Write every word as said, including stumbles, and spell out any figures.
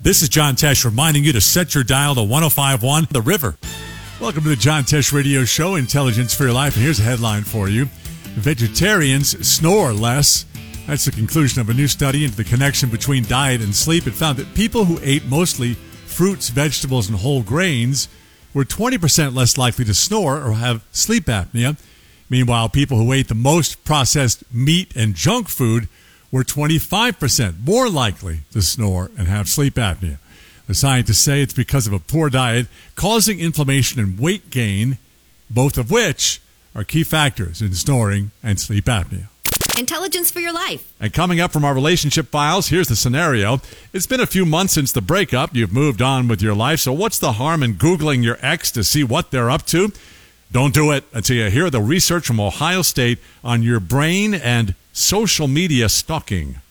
This is John Tesh reminding you to set your dial to one oh five point one The River. Welcome to the John Tesh Radio Show, Intelligence for Your Life. And here's a headline for you. Vegetarians snore less. That's the conclusion of a new study into the connection between diet and sleep. It found that people who ate mostly fruits, vegetables, and whole grains were twenty percent less likely to snore or have sleep apnea. Meanwhile, people who ate the most processed meat and junk food were twenty-five percent more likely to snore and have sleep apnea. The scientists say it's because of a poor diet causing inflammation and weight gain, both of which are key factors in snoring and sleep apnea. Intelligence for your life. And coming up from our relationship files, here's the scenario. It's been a few months since the breakup. You've moved on with your life, so what's the harm in Googling your ex to see what they're up to? Don't do it until you hear the research from Ohio State on your brain and social media stalking.